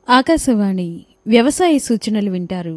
ఆకాశవాణి వ్యవసాయ సూచనలు వింటారు.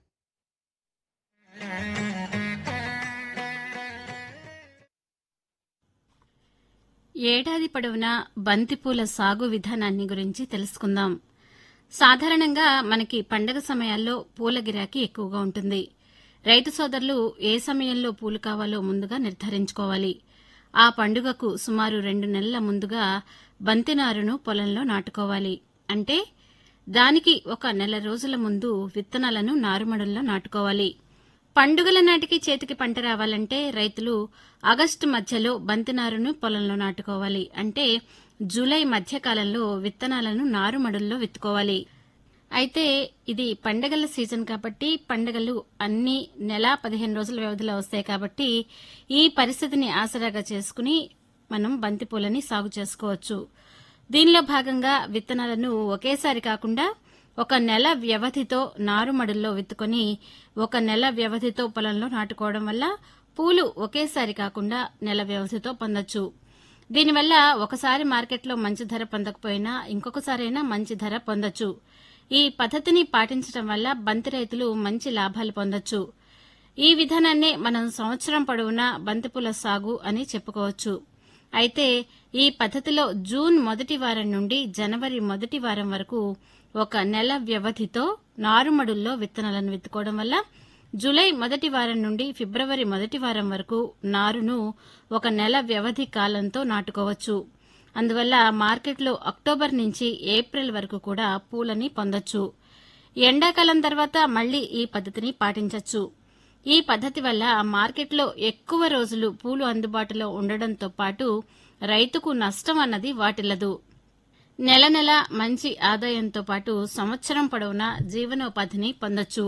ఏడాది పొడవునా బంతిపూల సాగు విధానాన్ని గురించి తెలుసుకుందాం. సాధారణంగా మనకి పండగ సమయాల్లో పూల గిరాకీ ఎక్కువగా ఉంటుంది. రైతు సోదరులు ఏ సమయంలో పూలు కావాలో ముందుగా నిర్ధారించుకోవాలి. ఆ పండుగకు సుమారు 2 నెలల ముందుగా బంతి నారును పొలంలో నాటుకోవాలి. అంటే దానికి ఒక నెల రోజుల ముందు విత్తనాలను నారుమడుల్లో నాటుకోవాలి. పండుగల నాటికి చేతికి పంట రావాలంటే రైతులు ఆగస్టు మధ్యలో బంతి నారును పొలంలో నాటుకోవాలి. అంటే జూలై మధ్యకాలంలో విత్తనాలను నారుమడుల్లో విత్తుకోవాలి. అయితే ఇది పండగల సీజన్ కాబట్టి పండగలు అన్ని నెల 15 రోజుల వ్యవధిలో వస్తాయి కాబట్టి ఈ పరిస్థితిని ఆసరాగా చేసుకుని మనం బంతిపూలని సాగు చేసుకోవచ్చు. దీనిలో భాగంగా విత్తనాలను ఒకేసారి కాకుండా ఒక నెల వ్యవధితో నారుమడుల్లో విత్తుకొని ఒక నెల వ్యవధితో పొలంలో నాటుకోవడం వల్ల పూలు ఒకేసారి కాకుండా నెల వ్యవధితో పొందొచ్చు. దీనివల్ల ఒకసారి మార్కెట్లో మంచి ధర పొందకపోయినా ఇంకొకసారైనా మంచి ధర పొందొచ్చు. ఈ పద్ధతిని పాటించడం వల్ల బంతి రైతులు మంచి లాభాలు పొందొచ్చు. ఈ విధానాన్నే మనం సంవత్సరం పొడవునా బంతిపూల సాగు అని చెప్పుకోవచ్చు. అయితే ఈ పద్ధతిలో జూన్ మొదటి వారం నుండి జనవరి మొదటి వారం వరకు ఒక నెల వ్యవధితో నారుమడుల్లో విత్తనాలను విత్తుకోవడం వల్ల జూలై మొదటి వారం నుండి ఫిబ్రవరి మొదటి వారం వరకు నారును ఒక నెల వ్యవధి కాలంతో నాటుకోవచ్చు. అందువల్ల మార్కెట్లో అక్టోబర్ నుంచి ఏప్రిల్ వరకు కూడా పూలని పొందొచ్చు. ఎండాకాలం తర్వాత మళ్లీ ఈ పద్ధతిని పాటించొచ్చు. ఈ పద్ధతి వల్ల మార్కెట్లో ఎక్కువ రోజులు పూలు అందుబాటులో ఉండడంతో పాటు రైతుకు నష్టం అన్నది వాటిల్లదు. నెల నెల మంచి ఆదాయంతో పాటు సంవత్సరం పొడవునా జీవనోపాధిని పొందొచ్చు.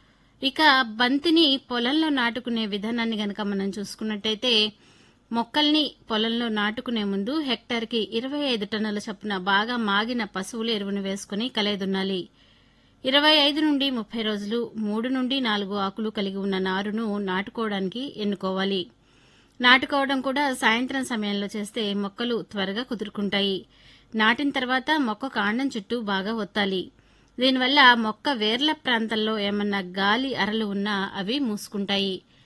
ఇక బంతిని పొలంలో నాటుకునే విధానాన్ని గనక మనం చూసుకున్నట్టయితే మొక్కల్ని పొలంలో నాటుకునే ముందు హెక్టార్కి 25 టన్నుల చొప్పున బాగా మాగిన పశువుల ఎరువును వేసుకుని కలయదున్నాలి. 25 నుండి 30 రోజులు 3 నుండి 4 ఆకులు కలిగి ఉన్న నారును నాటుకోవడానికి ఎన్నుకోవాలి. నాటుకోవడం కూడా సాయంత్రం సమయంలో చేస్తే మొక్కలు త్వరగా కుదురుకుంటాయి. నాటిన తర్వాత మొక్క కాండం చుట్టూ బాగా ఒత్తాలి. దీనివల్ల మొక్క వేర్ల ప్రాంతంలో ఏమన్నా గాలి అరలు ఉన్నా అవి మూసుకుంటాయి.